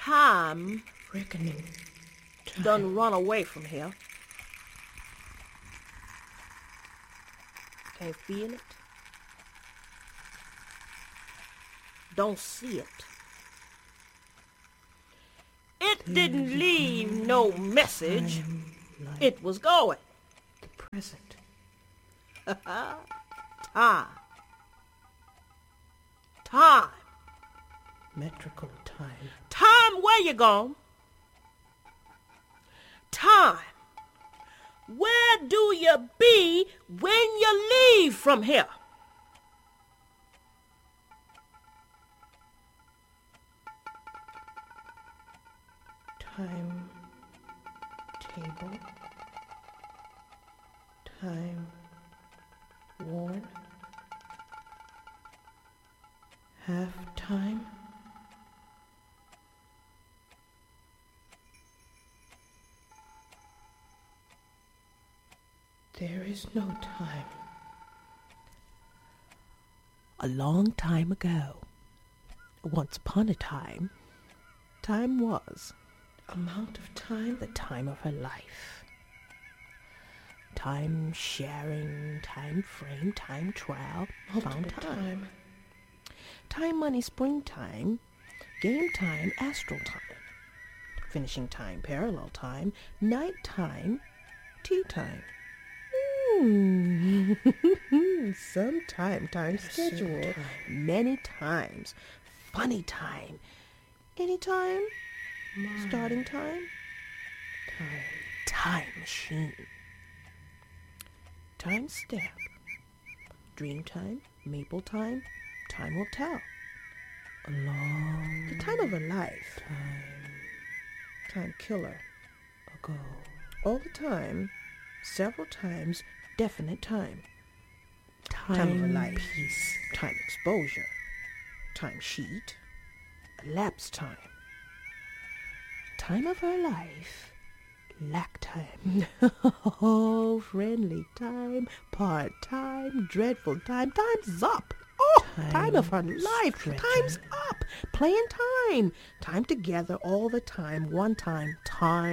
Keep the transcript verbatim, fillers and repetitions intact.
Time Reckoning. Time. done run away from here. Can't feel it. Don't see it. It didn't leave no message. Time, life, It was going. the present. Time. Time. Metrical time. Time, where you gone? Time. Where do you be when you leave from here? Time table. Time worn. Half time. There is no time. A long time ago, once upon a time, time was Amount of time. the time of her life. Time sharing, time frame, time trial, found Multiple time. time. Time money, springtime, game time, astral time, finishing time, parallel time, night time, tea time. Mm. Some time, time certain schedule, time. many times, funny time, anytime, My starting time, time. time machine, time step, dream time, maple time, time will tell. A long The time of her life, time time killer, ago. all the time, several times, definite time. Time, Time of her life. Peace. Time exposure, time sheet, elapsed time. Time of her life, lack time. Oh, friendly time, part time, dreadful time, time's up. Oh, time, Time of her life, stretcher. time's up. Playing time, time together all the time, one time, time.